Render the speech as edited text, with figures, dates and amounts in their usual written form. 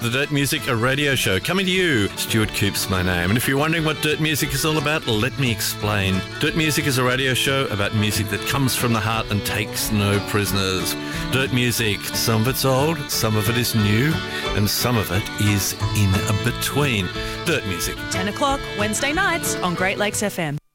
The Dirt Music, a radio show coming to you. Stuart Coop's my name. And if you're wondering what Dirt Music is all about, let me explain. Dirt Music is a radio show about music that comes from the heart and takes no prisoners. Dirt Music, some of it's old, some of it is new, and some of it is in between. Dirt Music. 10 o'clock, Wednesday nights on Great Lakes FM.